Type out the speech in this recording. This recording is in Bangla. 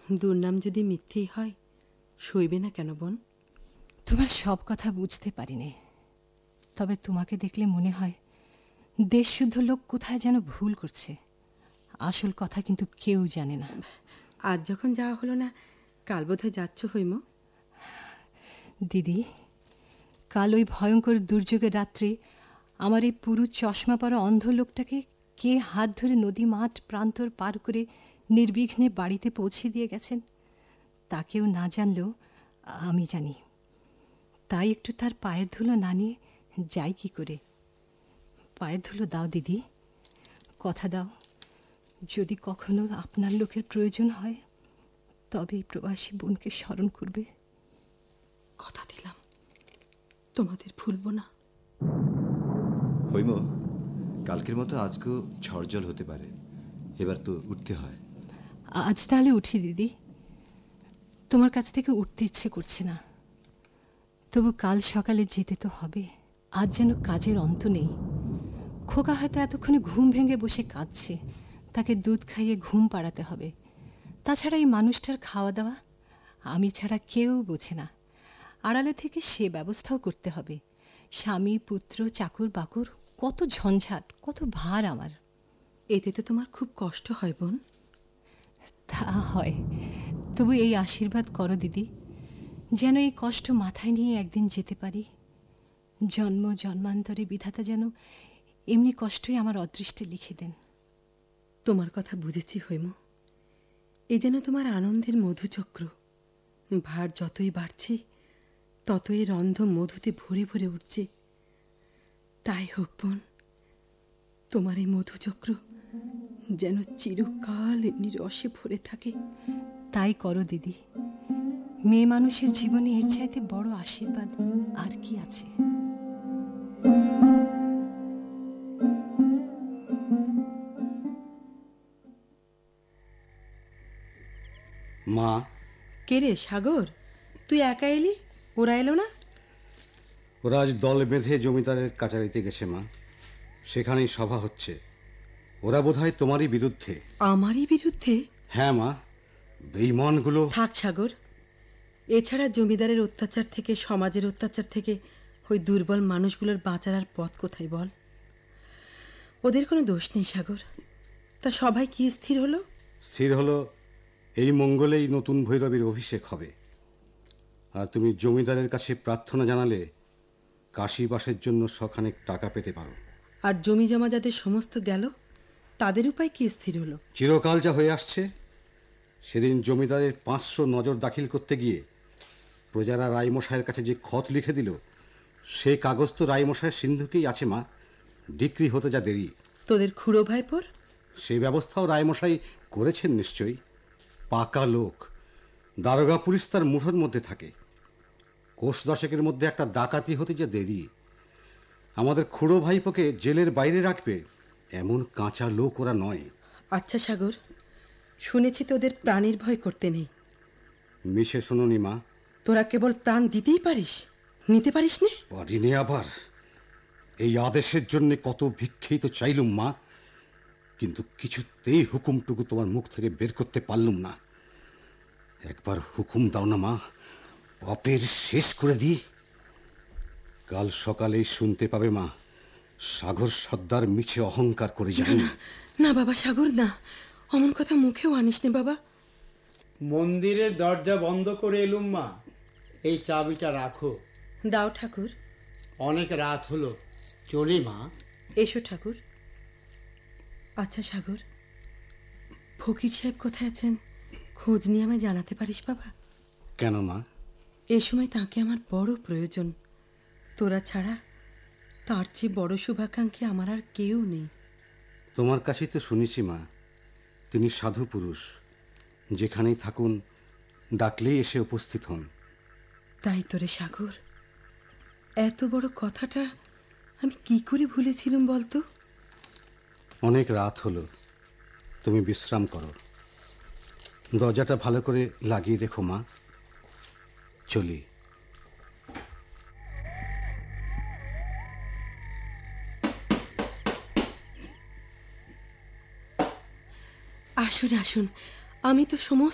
দুর্নাম যদি মিথ্যেই হয়, সইবে না কেন বোন? তোমার সব কথা বুঝতে পারিনি, তবে তোমাকে দেখলে মনে হয় দেশশুদ্ধ লোক কোথায় যেন ভুল করছে। আসল কথা কিন্তু কেউ জানে না। আজ যখন যাওয়া হলো না, কাল বোধহয় যাচ্ছ হৈম? দিদি, কাল ওই ভয়ঙ্কর দুর্যোগের রাত্রে আমার এই পুরু চশমা পরা অন্ধ লোকটাকে কে হাত ধরে নদী মাঠ প্রান্তর পার করে নির্বিঘ্নে বাড়িতে পৌঁছে দিয়ে গেছেন, তাকেও না জানলেও আমি জানি। তাই একটু তার পায়ের ধুলো না নিয়ে যাই কি করে? পায়ের ধুলো দাও দিদি, কথা দাও, যদি কখনো আপনার লোকের প্রয়োজন হয় তবে প্রবাসী বোনকে স্মরণ করবে। কথা দিলাম, তোমাদের ভুলব না। হৈম, কালকের মতো আজকেও ঝড় জল হতে পারে, এবার তো উঠতে হয়। আজ তাহলে উঠি দিদি, তোমার কাছ থেকে উঠতে ইচ্ছে করছে না, তবু কাল সকালে যেতে তো হবে। আজ যেন কাজের অন্ত নেই। খোকা হয়তো এতক্ষণে ঘুম ভেঙে বসে কাঁদছে, তাকে দুধ খাইয়ে ঘুম পাড়াতে হবে। তাছাড়া এই মানুষটার খাওয়া দাওয়া আমি ছাড়া কেউ বোঝে না। আড়ালে থেকে সে ব্যবস্থাও করতে হবে। স্বামী পুত্র চাকর বাকর, কত ঝঞ্ঝাট, কত ভার আমার। এতে তো তোমার খুব কষ্ট হয় বোন। তা হয়, তবু এই আশীর্বাদ করো দিদি, যেন এই কষ্ট মাথায় নিয়ে একদিন যেতে পারি। জন্ম জন্মান্তরে বিধাতা যেন এমনি কষ্টই আমার অদৃষ্টে লিখে দেন। তোমার কথা বুঝেছি হৈম, এ যেন তোমার আনন্দের মধুচক্র। ভার যতই বাড়ছে ততই রন্ধ মধুতে ভরে ভরে উঠছে। তাই হোক বোন, তোমার এই মধুচক্র যেন চিরকাল এমনি রসে ভরে থাকে। তাই করো দিদি, মেয়ে মানুষের জীবনে এর চাইতে বড় আশীর্বাদ আর কি আছে? মা। কে রে সাগর, তুই একা এলি? ওরা এলো না? ওরা আজ দল বেঁধে জমিদারের কাচারিতে গেছে মা, সেখানেই সভা হচ্ছে। ওরা বোধহয় তোমারই বিরুদ্ধে। আমারই বিরুদ্ধে? হ্যাঁ মা, বেঈমানগুলো। থাক সাগর, এছাড়া জমিদারের অত্যাচার থেকে, সমাজের অত্যাচার থেকে ওই দুর্বল মানুষগুলোর বাঁচার আর পথ কোথায় বল? ওদের কোনো দোষ নেই সাগর। তা সবাই কি স্থির হলো? স্থির হলো এই মঙ্গলেই নতুন ভৈরবীর অভিষেক হবে। আর তুমি জমিদারের কাছে প্রার্থনা জানালে কাশীবাসের জন্য শখানেক টাকা পেতে পারো। আর জমি জমা যাদের সমস্ত গেল, তাদের উপায় কি স্থির হলো? চিরকাল যা হয়ে আসছে। সেদিন জমিদারের 500 নজর দাখিল করতে গিয়ে প্রজারা রায়মশাইয়ের কাছে যে খত লিখে দিল, সে কাগজ তো রায়মশাইয়ের সিন্ধুকেই আছে মা। ডিক্রি হতে যা দেরি। তোদের খুড়ো ভাইপোর? সেই ব্যবস্থাও রায়মশাই করেছেন নিশ্চয়ই। পাকা লোক, দারোগা পুলিশ তার মুঠোর মধ্যে থাকে। কোষ দশেকের মধ্যে একটা ডাকাতি হতে যা দেরি। আমাদের খুড়ো ভাইপোকে জেলের বাইরে রাখবে এমন কাঁচা লোক ওরা নয়। আচ্ছা সাগর, শুনেছি তোদের প্রাণীর ভয় করতে নেই। মিশে শোনি মা। তোরা কেবল প্রাণ দিতেই পারিস, নিতে পারিস না? পারিনি আবার। এই আদেশের জন্য কত ভিক্ষেই তো চাইলুম মা, কিন্তু কিছুতেই হুকুমটুকু তোমার মুখ থেকে বের করতে পারলুম না। একবার হুকুম দাও না মা, পাপের শেষ করে দিই। কাল সকালেই শুনতে পাবে মা, সাগর সর্দার মিছে অহংকার করে যায়। না বাবা সাগর, না, অমন কথা মুখেও আনিস নে বাবা। মন্দিরের দরজা বন্ধ করে এলুম মা, এই চাবিটা রাখো। দাও ঠাকুর। অনেক রাত হলো, চলি মা। এসো ঠাকুর। আচ্ছা সাগর, ফকির সাহেব কোথায় আছেন, খোঁজ নিয়ে আমায় জানাতে পারিস বাবা? কেন মা? এই সময় তাকে আমার বড় প্রয়োজন। তোরা ছাড়া তার চেয়ে বড় শুভাকাঙ্ক্ষী আমার আর কেউ নেই। তোমার কাছেই তো শুনেছি মা, তিনি সাধু পুরুষ, যেখানেই থাকুন ডাকলেই এসে উপস্থিত হন। তাই তোরে সাগর, এত বড় কথাটা আমি কি করে ভুলেছিলাম বলতো? অনেক রাত হলো, তুমি বিশ্রাম করো। দরজাটা ভালো করে লাগিয়ে রেখো মা। চলি। আসুন আসুন, আমি তো সমস্ত